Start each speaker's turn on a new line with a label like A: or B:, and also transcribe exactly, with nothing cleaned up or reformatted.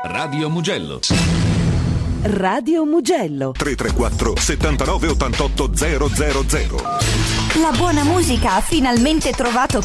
A: Radio Mugello.
B: Radio Mugello.
C: tre tre quattro settantanove ottantotto zero zero zero.
D: La buona musica ha finalmente trovato